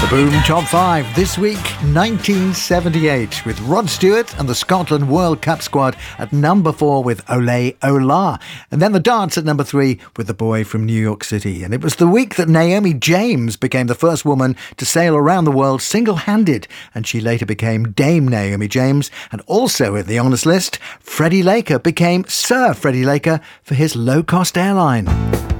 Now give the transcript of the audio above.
Boom Top 5 this week, 1978, with Rod Stewart and the Scotland World Cup squad at number 4 with Ole Ola. And then the dance at number 3 with The Boy from New York City. And it was the week that Naomi James became the first woman to sail around the world single-handed. And she later became Dame Naomi James. And also in the honours list, Freddie Laker became Sir Freddie Laker for his low-cost airline.